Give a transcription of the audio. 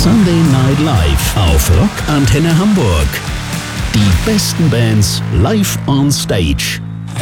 Sunday Night Live auf Rock Antenne Hamburg. Die besten Bands live on stage.